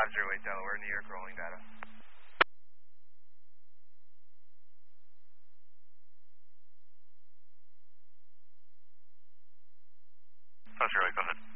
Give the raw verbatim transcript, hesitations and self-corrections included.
five zero eight Delaware, New York, rolling data. five zero eight, go ahead.